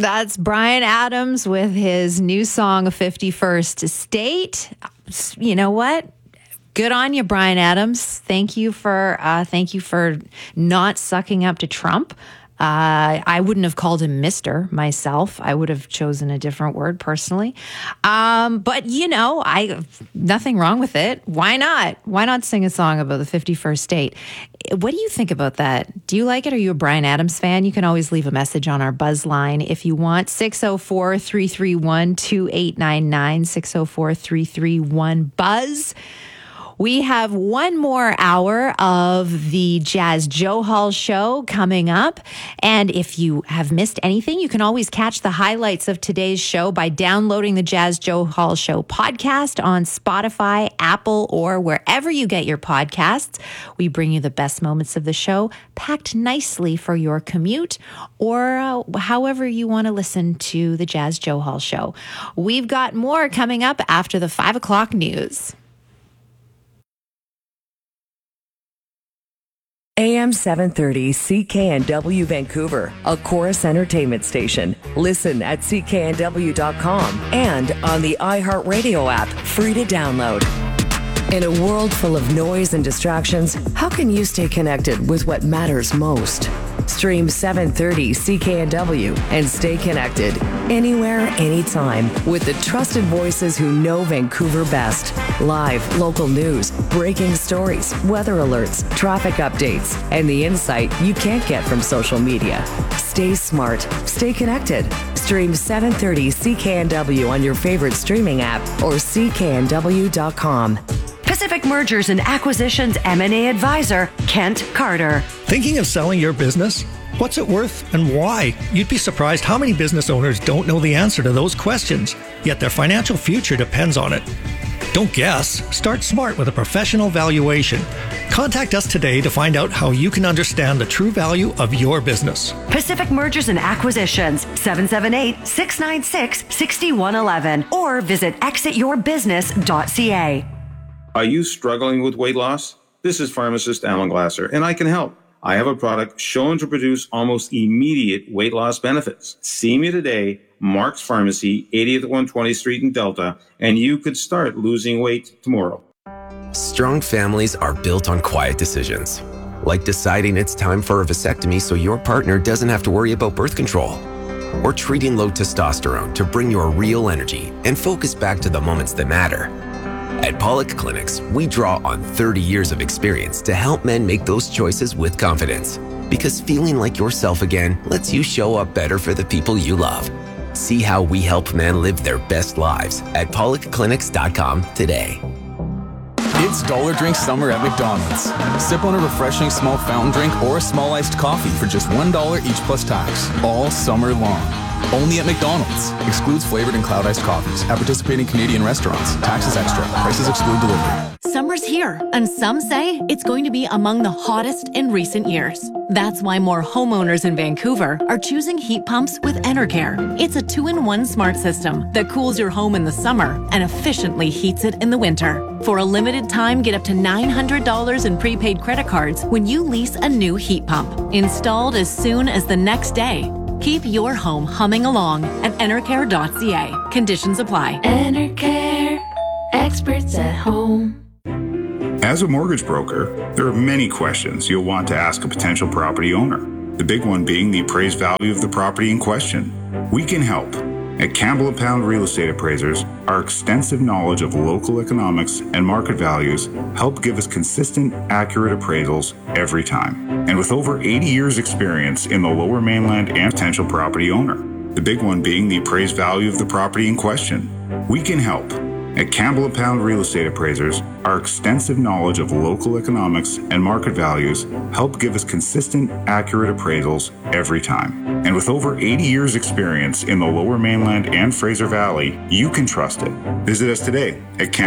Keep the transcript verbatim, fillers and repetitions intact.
That's Bryan Adams with his new song, fifty-first State. You know what? Good on you, Bryan Adams. Thank you for uh, thank you for not sucking up to Trump. Uh, I wouldn't have called him Mister myself. I would have chosen a different word personally. Um, but, you know, I nothing wrong with it. Why not? Why not sing a song about the fifty-first state? What do you think about that? Do you like it? Are you a Bryan Adams fan? You can always leave a message on our buzz line if you want. six oh four, three three one, two eight nine nine, six oh four, three three one, BUZZ. We have one more hour of the Jas Johal Show coming up. And if you have missed anything, you can always catch the highlights of today's show by downloading the Jas Johal Show podcast on Spotify, Apple, or wherever you get your podcasts. We bring you the best moments of the show, packed nicely for your commute, or uh, however you want to listen to the Jas Johal Show. We've got more coming up after the five o'clock news. A M seven thirty C K N W Vancouver, a Chorus Entertainment station. Listen at C K N W dot com and on the iHeartRadio app, free to download. In a world full of noise and distractions, how can you stay connected with what matters most? Stream seven thirty C K N W and stay connected anywhere, anytime with the trusted voices who know Vancouver best. Live, local news, breaking stories, weather alerts, traffic updates, and the insight you can't get from social media. Stay smart, stay connected. Stream seven thirty C K N W on your favorite streaming app or C K N W dot com. Pacific Mergers and Acquisitions M and A advisor, Kent Carter. Thinking of selling your business? What's it worth and why? You'd be surprised how many business owners don't know the answer to those questions, yet their financial future depends on it. Don't guess. Start smart with a professional valuation. Contact us today to find out how you can understand the true value of your business. Pacific Mergers and Acquisitions, seven seven eight, six nine six, six one one one, or visit exit your business dot c a. Are you struggling with weight loss? This is pharmacist Alan Glasser, and I can help. I have a product shown to produce almost immediate weight loss benefits. See me today, Mark's Pharmacy, eightieth one hundred twentieth Street in Delta, and you could start losing weight tomorrow. Strong families are built on quiet decisions, like deciding it's time for a vasectomy so your partner doesn't have to worry about birth control, or treating low testosterone to bring your real energy and focus back to the moments that matter. At Pollock Clinics, we draw on thirty years of experience to help men make those choices with confidence. Because feeling like yourself again lets you show up better for the people you love. See how we help men live their best lives at pollock clinics dot com today. It's Dollar Drink Summer at McDonald's. Sip on a refreshing small fountain drink or a small iced coffee for just one dollar each plus tax, all summer long. Only at McDonald's. Excludes flavored and cloud iced coffees at participating Canadian restaurants. Taxes extra. Prices exclude delivery. Summer's here, and some say it's going to be among the hottest in recent years. That's why more homeowners in Vancouver are choosing heat pumps with Enercare. It's a two-in-one smart system that cools your home in the summer and efficiently heats it in the winter. For a limited time, get up to nine hundred dollars in prepaid credit cards when you lease a new heat pump. Installed as soon as the next day. Keep your home humming along at enercare dot c a. Conditions apply. Enercare, experts at home. As a mortgage broker, there are many questions you'll want to ask a potential property owner. The big one being the appraised value of the property in question. We can help. At Campbell and Pound Real Estate Appraisers, our extensive knowledge of local economics and market values help give us consistent, accurate appraisals every time. And with over eighty years experience in the Lower Mainland and potential property owner, the big one being the appraised value of the property in question. We can help. At Campbell and Pound Real Estate Appraisers, our extensive knowledge of local economics and market values help give us consistent, accurate appraisals every time. And with over eighty years experience in the Lower Mainland and Fraser Valley, you can trust it. Visit us today at Campbell